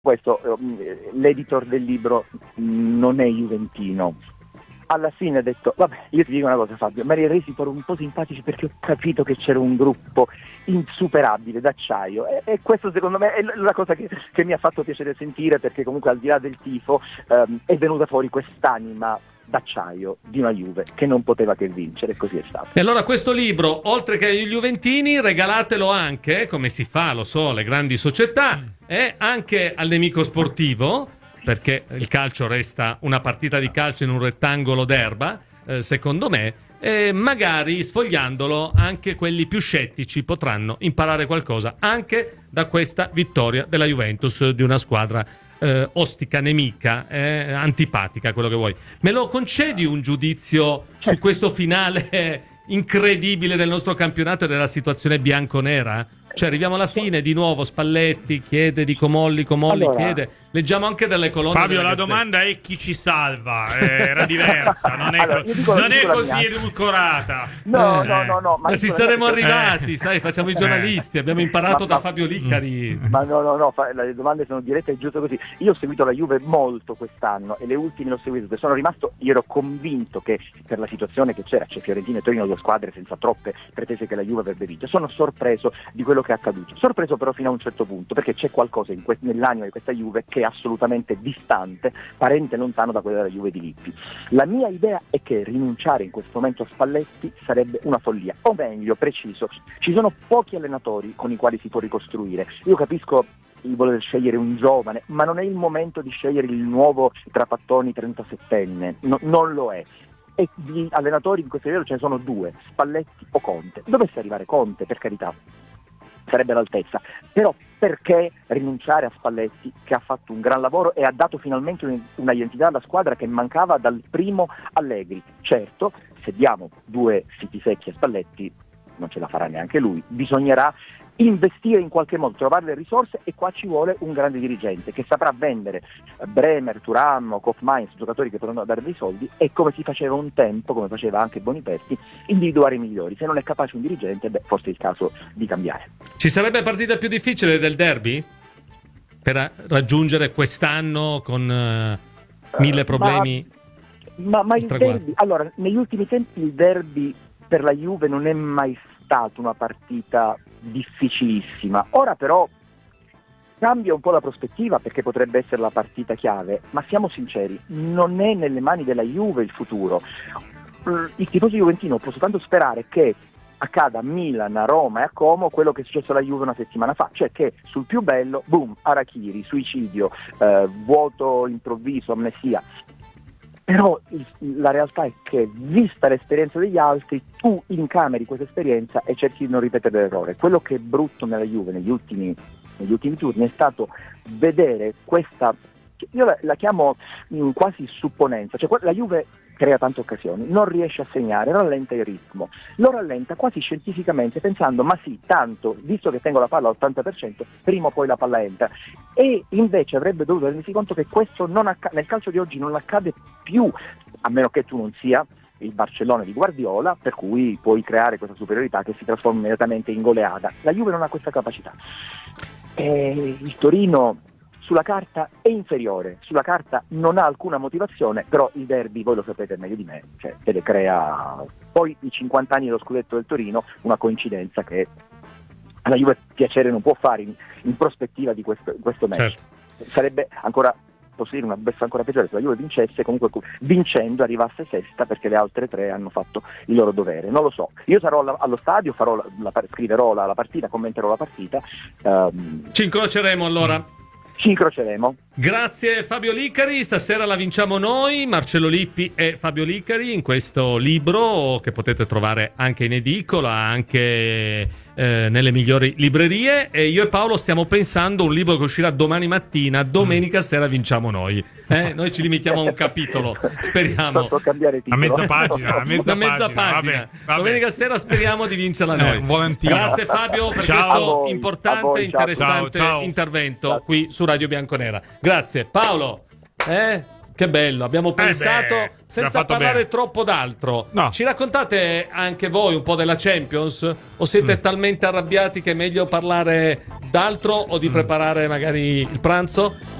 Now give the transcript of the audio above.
questo, l'editor del libro non è juventino. Alla fine ha detto, vabbè, io ti dico una cosa Fabio, mi eri resi un po' simpatici perché ho capito che c'era un gruppo insuperabile d'acciaio e questo secondo me è la cosa che mi ha fatto piacere sentire, perché comunque al di là del tifo è venuta fuori quest'anima d'acciaio di una Juve che non poteva che vincere, e così è stato. E allora questo libro, oltre che agli juventini, regalatelo anche, come si fa, lo so, le grandi società, e anche al nemico sportivo, perché il calcio resta una partita di calcio in un rettangolo d'erba, secondo me, e magari sfogliandolo anche quelli più scettici potranno imparare qualcosa anche da questa vittoria della Juventus, di una squadra ostica, nemica, antipatica, quello che vuoi. Me lo concedi un giudizio su questo finale incredibile del nostro campionato e della situazione bianconera? Cioè arriviamo alla fine, di nuovo Spalletti chiede di Comolli allora, chiede, leggiamo anche delle colonne. Fabio, la domanda è chi ci salva, era diversa, non è, allora, non è così edulcorata. No. Ma ci saremmo arrivati, sai, facciamo i giornalisti, abbiamo imparato da Fabio Liccari. Ma no, le domande sono dirette, è giusto così. Io ho seguito la Juve molto quest'anno e le ultime l'ho seguito, sono rimasto, io ero convinto che per la situazione che c'è Fiorentina e Torino, due squadre senza troppe pretese, che la Juve avrebbe vinto. Sono sorpreso di quello che è accaduto, sorpreso però fino a un certo punto, perché c'è qualcosa nell'anima di questa Juve che è assolutamente distante, parente lontano da quella della Juve di Lippi. La mia idea è che rinunciare in questo momento a Spalletti sarebbe una follia, o meglio, preciso, ci sono pochi allenatori con i quali si può ricostruire. Io capisco il voler scegliere un giovane, ma non è il momento di scegliere il nuovo Trapattoni 37enne, non lo è. E di allenatori in questo periodo ce ne sono due, Spalletti o Conte. Dovesse arrivare Conte, per carità, sarebbe all'altezza, però perché rinunciare a Spalletti, che ha fatto un gran lavoro e ha dato finalmente una identità alla squadra che mancava dal primo Allegri? Certo, se diamo due fichi secchi a Spalletti non ce la farà neanche lui, bisognerà investire in qualche modo, trovare le risorse, e qua ci vuole un grande dirigente che saprà vendere Bremer, Thuram, Koopmeiners, giocatori che potranno dare dei soldi, e come si faceva un tempo, come faceva anche Boniperti, individuare i migliori. Se non è capace un dirigente, forse è il caso di cambiare. Ci sarebbe partita più difficile del derby per raggiungere quest'anno con mille problemi? Ma il derby, allora, negli ultimi tempi il derby per la Juve non è mai stata una partita difficilissima. Ora però cambia un po' la prospettiva, perché potrebbe essere la partita chiave, ma siamo sinceri, non è nelle mani della Juve il futuro. Il tifoso juventino può soltanto sperare che accada a Milan, a Roma e a Como quello che è successo alla Juve una settimana fa, cioè che sul più bello, boom, Harakiri, suicidio, vuoto improvviso, amnesia. Però la realtà è che, vista l'esperienza degli altri, tu incameri questa esperienza e cerchi di non ripetere l'errore. Quello che è brutto nella Juve negli ultimi turni è stato vedere questa, io la chiamo quasi supponenza, cioè la Juve crea tante occasioni, non riesce a segnare, rallenta il ritmo, lo rallenta quasi scientificamente, pensando, ma sì, tanto, visto che tengo la palla all'80%, prima o poi la palla entra. E invece avrebbe dovuto rendersi conto che questo nel calcio di oggi non accade più, a meno che tu non sia il Barcellona di Guardiola, per cui puoi creare questa superiorità che si trasforma immediatamente in goleada. La Juve non ha questa capacità. E il Torino sulla carta è inferiore, sulla carta non ha alcuna motivazione, però il derby, voi lo sapete meglio di me, cioè te le crea. Poi i 50 anni dello scudetto del Torino, una coincidenza che alla Juve piacere non può fare in prospettiva di questo match. Certo. Sarebbe ancora, posso dire, una beffa ancora peggiore se la Juve vincesse, comunque vincendo arrivasse sesta, perché le altre tre hanno fatto il loro dovere. Non lo so, io sarò allo stadio, scriverò la partita, commenterò la partita. Ci incroceremo allora. Ci incroceremo. Grazie Fabio Liccari, stasera la vinciamo noi, Marcello Lippi e Fabio Liccari, in questo libro che potete trovare anche in edicola, anche nelle migliori librerie, e io e Paolo stiamo pensando un libro che uscirà domani mattina, domenica sera vinciamo noi. Noi ci limitiamo a un capitolo, speriamo. Posso cambiare titolo? A mezza pagina, a mezza pagina. Vabbè. Domenica sera speriamo di vincerla noi. Volentieri. Grazie Fabio per questo importante, interessante intervento qui su Radio Bianconera. Grazie Paolo. Che bello, abbiamo pensato senza parlare bene. troppo d'altro. No. Ci raccontate anche voi un po' della Champions? O siete talmente arrabbiati che è meglio parlare d'altro o di preparare magari il pranzo?